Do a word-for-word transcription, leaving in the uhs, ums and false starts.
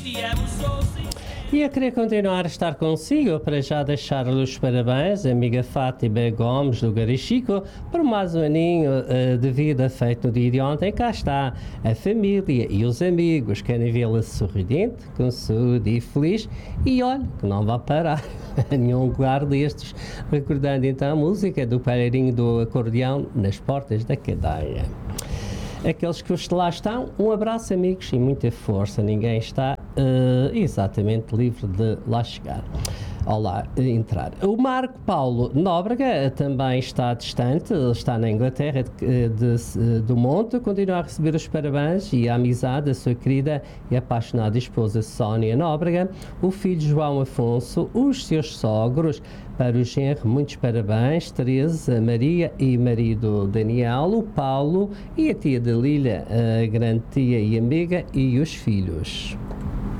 E eu queria continuar a estar consigo para já deixar-lhe os parabéns, amiga Fátima Gomes do Garichico, por mais um aninho uh, de vida feito no dia de ontem. Cá está a família e os amigos, querem vê-la sorridente, com saúde e feliz, e olha, que não vai parar a nenhum lugar destes, recordando então a música do palheirinho do acordeão nas portas da cadeia. Aqueles que lá estão, um abraço, amigos, e muita força. Ninguém está uh, exatamente livre de lá chegar. Olá, entrar. O Marco Paulo Nóbrega também está distante, está na Inglaterra de, de, de, do Monte, continua a receber os parabéns e a amizade da sua querida e apaixonada esposa Sónia Nóbrega, o filho João Afonso, os seus sogros, para o genro, muitos parabéns, Teresa, Maria e marido Daniel, o Paulo e a tia da Lília, a grande tia e amiga, e os filhos.